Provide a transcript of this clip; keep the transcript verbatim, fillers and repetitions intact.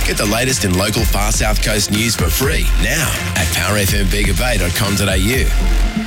Get the latest in local Far South Coast news for free now at power f m bega bay dot com dot a u.